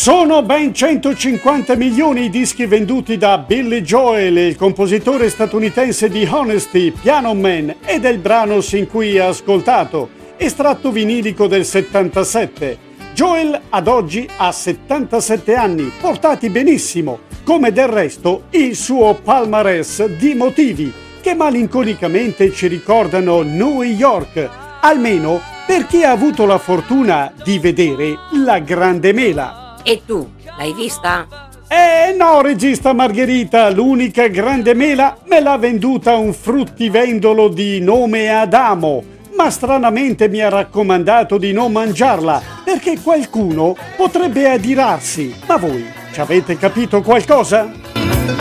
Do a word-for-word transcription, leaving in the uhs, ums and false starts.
Sono ben centocinquanta milioni i dischi venduti da Billy Joel, il compositore statunitense di Honesty, Piano Man, e del brano sin qui ascoltato, estratto vinilico del settantasette. Joel ad oggi ha settantasette anni, portati benissimo, come del resto il suo palmarès di motivi che malinconicamente ci ricordano New York, almeno per chi ha avuto la fortuna di vedere La Grande Mela. E tu, l'hai vista? Eh no, regista Margherita, l'unica grande mela me l'ha venduta un fruttivendolo di nome Adamo, ma stranamente mi ha raccomandato di non mangiarla, perché qualcuno potrebbe adirarsi. Ma voi ci avete capito qualcosa?